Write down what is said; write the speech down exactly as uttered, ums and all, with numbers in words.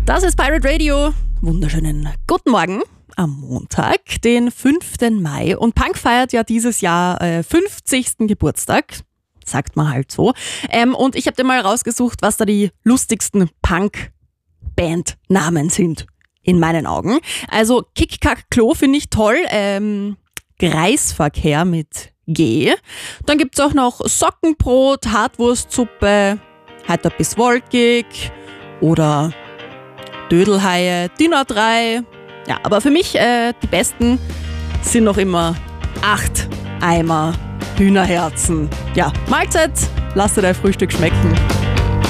Das ist Pirate Radio. Wunderschönen guten Morgen am Montag, den fünften Mai. Und Punk feiert ja dieses Jahr äh, fünfzigsten Geburtstag. Sagt man halt so. Ähm, und ich habe dir mal rausgesucht, was da die lustigsten Punk-Band-Namen sind. In meinen Augen. Also Kick Kack Klo finde ich toll. Ähm, Kreisverkehr mit G. Dann gibt's auch noch Sockenbrot, Hartwurstsuppe, Heiter bis wolkig oder Dödelhaie, Dinner drei. Ja, aber für mich äh, die besten sind noch immer acht Eimer Hühnerherzen. Ja, Mahlzeit, lass dir dein Frühstück schmecken.